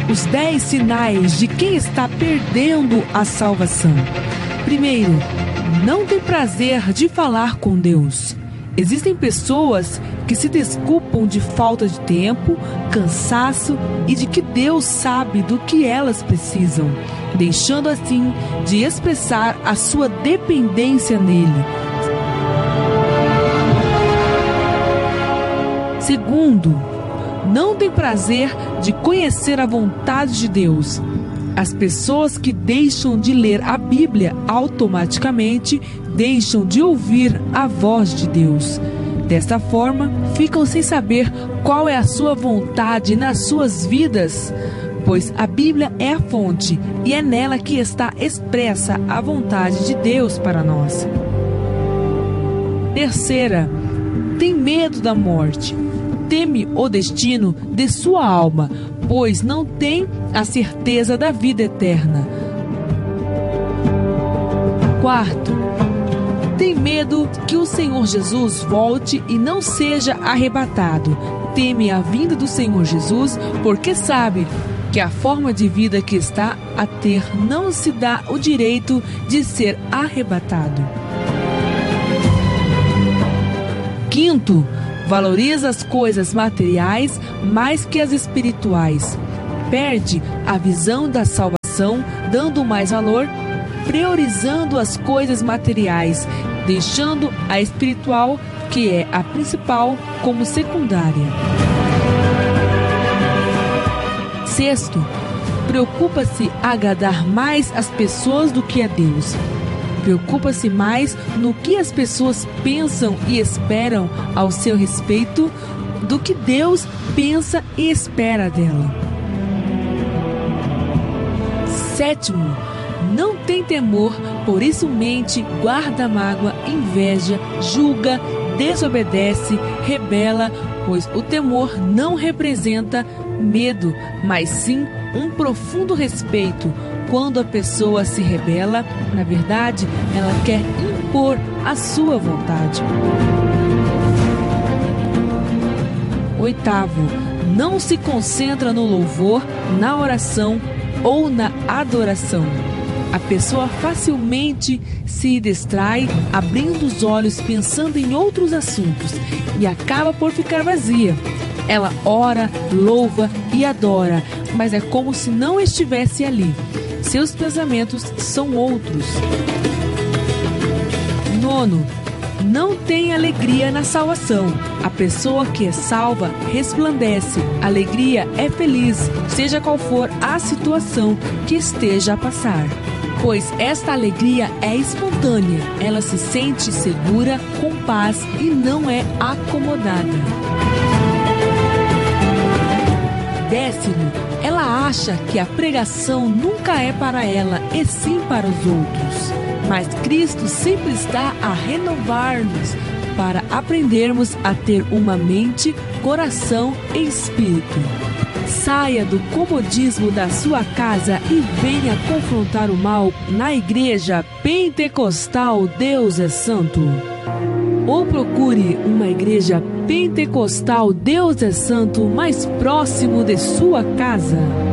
Os 10 sinais de quem está perdendo a salvação. Primeiro, não tem prazer de falar com Deus. Existem pessoas que se desculpam de falta de tempo, cansaço e de que Deus sabe do que elas precisam, deixando assim de expressar a sua dependência nele. Segundo, não tem prazer de conhecer a vontade de Deus. As pessoas que deixam de ler a Bíblia automaticamente deixam de ouvir a voz de Deus. Desta forma, ficam sem saber qual é a sua vontade nas suas vidas, pois a Bíblia é a fonte e é nela que está expressa a vontade de Deus para nós. Terceira, tem medo da morte. Teme o destino de sua alma, pois não tem a certeza da vida eterna. Quarto, tem medo que o Senhor Jesus volte e não seja arrebatado. Teme a vinda do Senhor Jesus, porque sabe que a forma de vida que está a ter não se dá o direito de ser arrebatado. Quinto, valoriza as coisas materiais mais que as espirituais. Perde a visão da salvação, dando mais valor, priorizando as coisas materiais, deixando a espiritual, que é a principal, como secundária. Sexto, preocupa-se agradar mais as pessoas do que a Deus. Preocupa-se mais no que as pessoas pensam e esperam ao seu respeito do que Deus pensa e espera dela. Sétimo, não tem temor, por isso mente, guarda mágoa, inveja, julga, desobedece, rebela, pois o temor não representa medo, mas sim um profundo respeito. Quando a pessoa se rebela, na verdade, ela quer impor a sua vontade. Oitavo, não se concentra no louvor, na oração ou na adoração. A pessoa facilmente se distrai, abrindo os olhos pensando em outros assuntos e acaba por ficar vazia. Ela ora, louva e adora, mas é como se não estivesse ali. Seus pensamentos são outros. Nono, não tem alegria na salvação. A pessoa que é salva resplandece. Alegria é feliz, seja qual for a situação que esteja a passar. Pois esta alegria é espontânea. Ela se sente segura, com paz e não é acomodada. Décimo, ela acha que a pregação nunca é para ela, e sim para os outros. Mas Cristo sempre está a renovar-nos para aprendermos a ter uma mente, coração e espírito. Saia do comodismo da sua casa e venha confrontar o mal na Igreja Pentecostal Deus é Santo. Ou procure uma igreja pentecostal Deus é Santo mais próximo de sua casa.